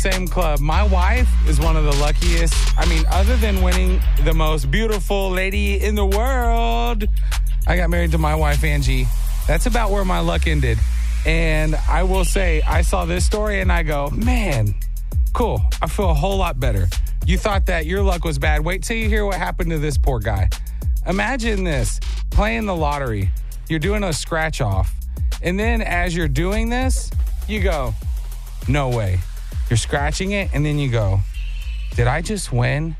Same club. My wife is one of the luckiest. I mean, other than winning the most beautiful lady in the world, I got married to my wife, Angie. That's about where my luck ended. And I will say, I saw this story and I go, man, cool. I feel a whole lot better. You thought that your luck was bad. Wait till you hear what happened to this poor guy. Imagine this, playing the lottery. You're doing a scratch off. And then as you're doing this, you go, no way. You're scratching it, and then you go, did I just win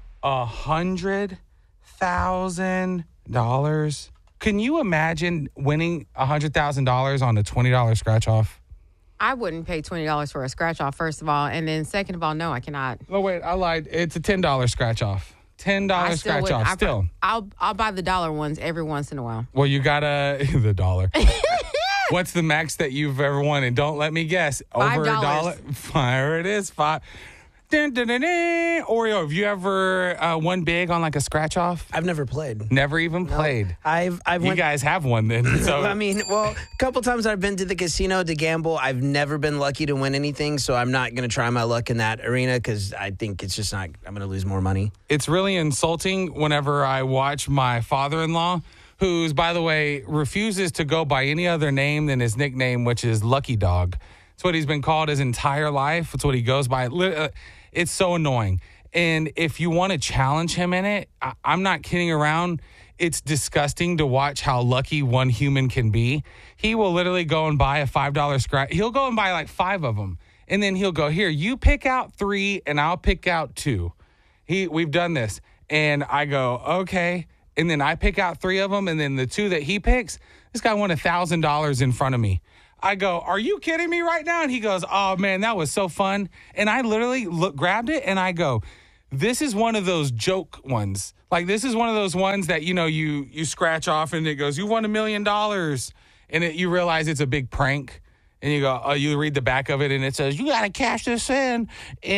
$100,000? Can you imagine winning $100,000 on a $20 scratch off? I wouldn't pay $20 for a scratch off, first of all. And then second of all, no, I cannot. Oh, wait, I lied. It's a $10 scratch off. $10 scratch off still. I'll buy the dollar ones every once in a while. Well, you gotta, the dollar. What's the max that you've ever won? And don't let me guess. Over $1. There it is. $5. Dun, dun, dun, dun. Oreo, have you ever won big on like a scratch off? I've never played. Never even played. I've you guys have one then. So I mean, well, a couple times I've been to the casino to gamble. I've never been lucky to win anything, so I'm not going to try my luck in that arena because I think it's just not. I'm going to lose more money. It's really insulting whenever I watch my father-in-law, who's, by the way, refuses to go by any other name than his nickname, which is Lucky Dog. It's what he's been called his entire life. It's what he goes by. It's so annoying. And if you want to challenge him in it, I'm not kidding around. It's disgusting to watch how lucky one human can be. He will literally go and buy a $5 scratch. He'll go and buy like 5 of them. And then he'll go, here, you pick out 3 and I'll pick out 2. We've done this. And I go, okay. And then I pick out 3 of them. And then the 2 that he picks, this guy won $1,000 in front of me. I go, are you kidding me right now? And he goes, oh, man, that was so fun. And I literally grabbed it and I go, this is one of those joke ones. Like, this is one of those ones that, you scratch off and it goes, you won $1 million. And you realize it's a big prank. And you go, you read the back of it and it says, you got to cash this in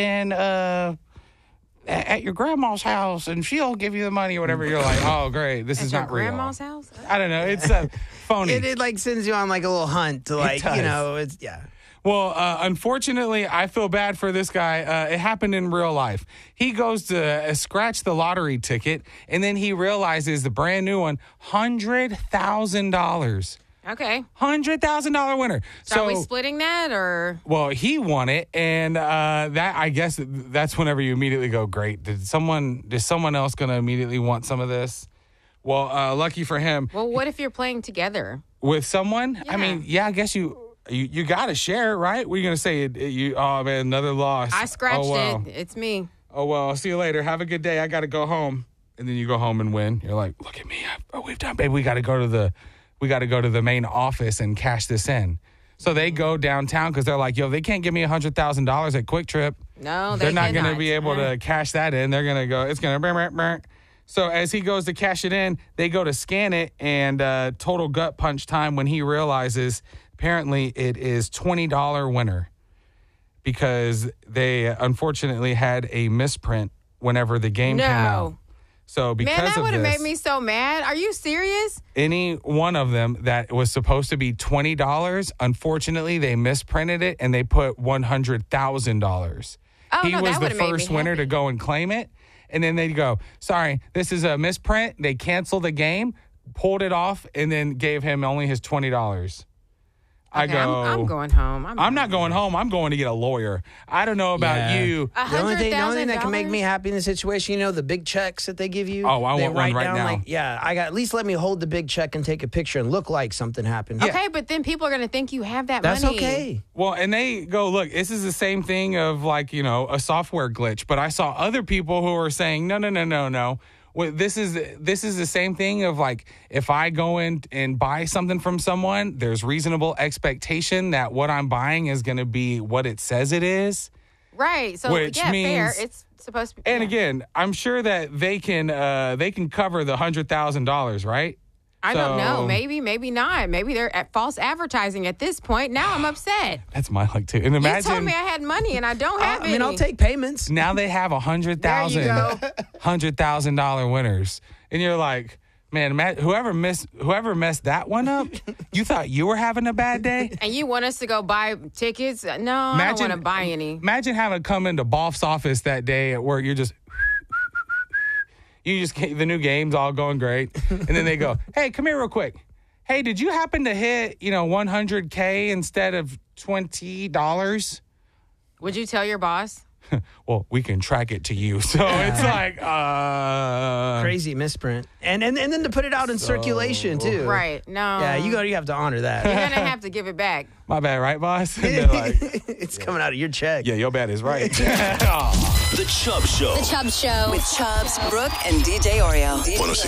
at your grandma's house and she'll give you the money or whatever. You're like, oh, great. This is not real. Grandma's house? I don't know. It's phony. It like sends you on like a little hunt to like, it's, yeah. Well, unfortunately, I feel bad for this guy. It happened in real life. He goes to scratch the lottery ticket and then he realizes the brand new one, $100,000. Okay. $100,000 winner. So are we splitting that or? Well, he won it, and that I guess that's whenever you immediately go, great. Is someone else going to immediately want some of this? Well, lucky for him. Well, what if you're playing together with someone? Yeah. I mean, yeah, I guess you got to share, right? What are you going to say? Oh, man, another loss. I scratched it. It's me. Oh, well, I'll see you later. Have a good day. I got to go home. And then you go home and win. You're like, look at me. We've done, babe. We got to go to the main office and cash this in. So they go downtown because they're like, yo, they can't give me $100,000 at Quick Trip. No, they're not going to be able to cash that in. They're going to go, it's going to. So as he goes to cash it in, they go to scan it and total gut punch time when he realizes apparently it is $20 winner because they unfortunately had a misprint whenever the game came out. So because man, that would have made me so mad. Are you serious? Any one of them that was supposed to be $20, unfortunately, they misprinted it and they put $100,000. Oh, he was the first winner to go and claim it. And then they go, sorry, this is a misprint. They canceled the game, pulled it off, and then gave him only his $20. Okay, I'm going home. I'm not going home. I'm going to get a lawyer. I don't know about you. The only thing that can make me happy in the situation, the big checks that they give you. Oh, I want one right now. At least let me hold the big check and take a picture and look like something happened. Okay, but then people are going to think you have that money. That's okay. Well, and they go, look, this is the same thing of a software glitch. But I saw other people who are saying, no. Well, this is the same thing of like if I go in and buy something from someone, there's reasonable expectation that what I'm buying is going to be what it says it is. Right. So which means, fair. It's supposed to be. And again, I'm sure that they can cover the $100,000, right? I don't know. Maybe not. Maybe they're at false advertising at this point. Now I'm upset. That's my luck too. And imagine you told me I had money and I don't have any. I'll take payments. Now they have $100,000 winners, and you're like, Man, whoever messed that one up, you thought you were having a bad day? And you want us to go buy tickets? No, I don't want to buy any. Imagine having to come into Boff's office that day at work. The new game's all going great. And then they go, hey, come here real quick. Hey, did you happen to hit, $100K instead of $20? Would you tell your boss? Well, we can track it to you. So it's like crazy misprint. And then to put it out in circulation too. Right. No. Yeah, you have to honor that. You're going to have to give it back. My bad, right, boss? And they're like, it's coming out of your check. yeah, your bad is right. The Chubb Show. The Chubb Show with Chubbs, Brooke, and DJ Oreo.